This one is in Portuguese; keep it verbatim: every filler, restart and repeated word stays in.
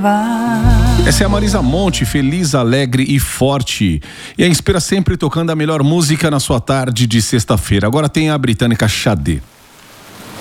levar. Essa é a Marisa Monte, feliz, alegre e forte. E a Inspira sempre tocando a melhor música na sua tarde de sexta-feira. Agora tem a britânica Xadê.